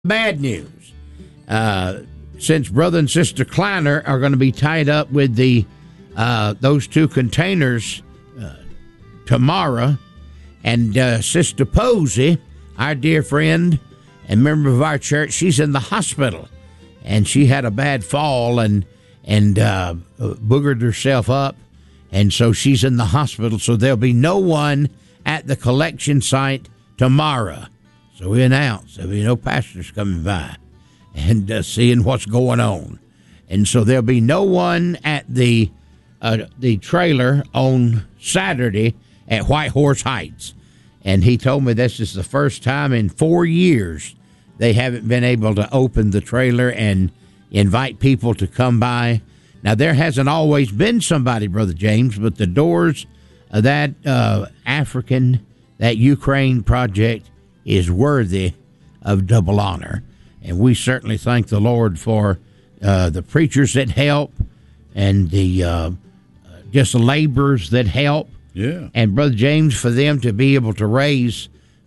Bad news. Since Brother and Sister Kleiner are going to be tied up with those two containers tomorrow, and Sister Posey, our dear friend and member of our church, she's in the hospital, and she had a bad fall and boogered herself up, and so she's in the hospital. So there'll be no one at the collection site tomorrow. So we announced there'll be no pastors coming by and seeing what's going on. And so there'll be no one at the trailer on Saturday at White Horse Heights. And he told me this is the first time in 4 years they haven't been able to open the trailer and invite people to come by. Now, there hasn't always been somebody, Brother James, but the doors of that that Ukraine project is worthy of double honor. And we certainly thank the Lord for the preachers that help and the just laborers that help. Yeah. And Brother James, for them to be able to raise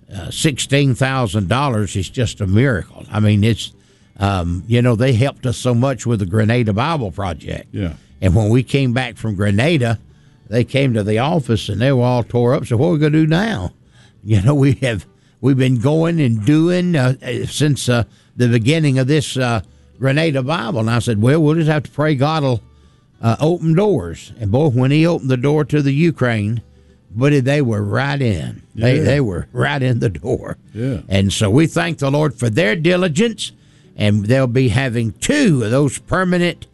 $16,000 is just a miracle. I mean, it's, they helped us so much with the Grenada Bible Project. Yeah. And when we came back from Grenada, they came to the office and they were all tore up. So what are we going to do now? We've been going and doing since the beginning of this Grenada Bible. And I said, well, we'll just have to pray God will open doors. And boy, when he opened the door to the Ukraine, buddy, they were right in. Yeah. They were right in the door. Yeah. And so we thank the Lord for their diligence. And they'll be having 2 of those permanent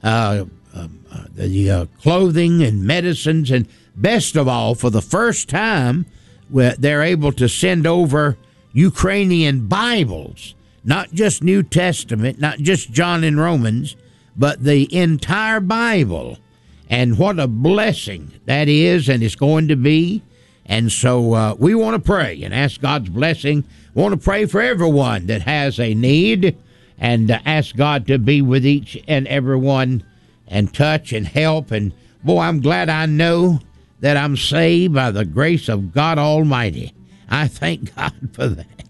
clothing and medicines. And best of all, for the first time, they're able to send over Ukrainian Bibles, not just New Testament, not just John and Romans, but the entire Bible. And what a blessing that is, and it's going to be. And so we want to pray and ask God's blessing. We want to pray for everyone that has a need and ask God to be with each and every one and touch and help. And boy, I'm glad I know that I'm saved by the grace of God Almighty. I thank God for that.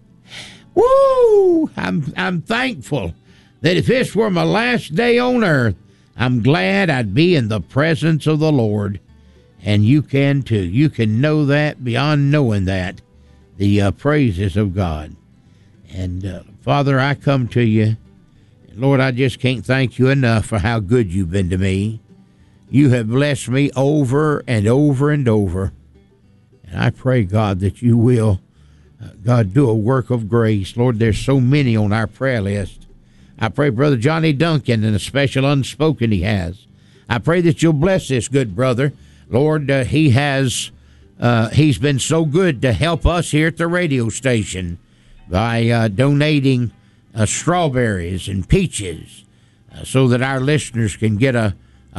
Woo! I'm thankful that if this were my last day on earth, I'm glad I'd be in the presence of the Lord. And you can too. You can know that beyond knowing that, the praises of God. And Father, I come to you. Lord, I just can't thank you enough for how good you've been to me. You have blessed me over and over and over. And I pray, God, that you will, God, do a work of grace. Lord, there's so many on our prayer list. I pray, Brother Johnny Duncan, and a special unspoken he has. I pray that you'll bless this good brother. Lord, he's been so good to help us here at the radio station by donating strawberries and peaches so that our listeners can get a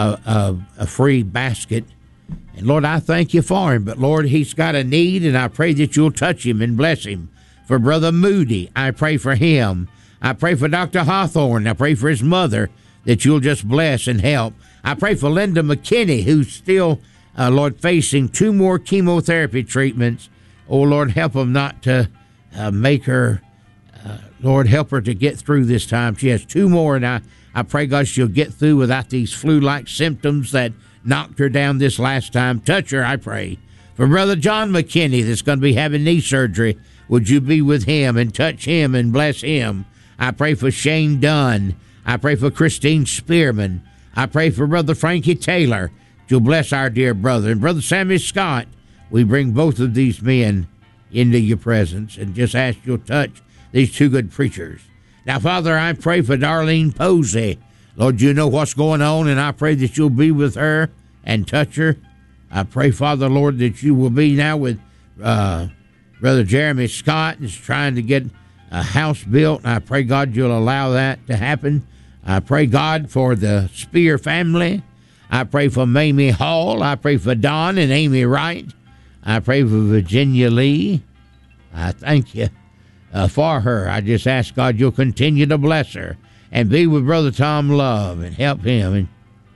free basket. And Lord, I thank you for him. But Lord, he's got a need, and I pray that you'll touch him and bless him. For Brother Moody, I pray for him. I pray for Dr. Hawthorne. I pray for his mother, that you'll just bless and help. I pray for Linda McKinney, who's still, Lord, facing 2 more chemotherapy treatments. Oh, Lord, help them not to make her, Lord, help her to get through this time. She has 2 more, and I pray, God, she'll get through without these flu-like symptoms that knocked her down this last time. Touch her, I pray. For Brother John McKinney, that's going to be having knee surgery, would you be with him and touch him and bless him? I pray for Shane Dunn. I pray for Christine Spearman. I pray for Brother Frankie Taylor. You'll bless our dear brother. And Brother Sammy Scott, we bring both of these men into your presence and just ask you'll touch these 2 good preachers. Now, Father, I pray for Darlene Posey. Lord, you know what's going on, and I pray that you'll be with her and touch her. I pray, Father, Lord, that you will be now with Brother Jeremy Scott, who's trying to get a house built, and I pray, God, you'll allow that to happen. I pray, God, for the Spear family. I pray for Mamie Hall. I pray for Don and Amy Wright. I pray for Virginia Lee. I thank you for her. I just ask, God, you'll continue to bless her and be with Brother Tom Love and help him. And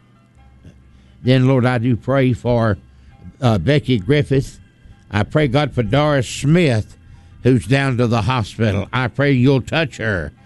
then, Lord, I do pray for Becky Griffith. I pray, God, for Doris Smith, who's down to the hospital. I pray you'll touch her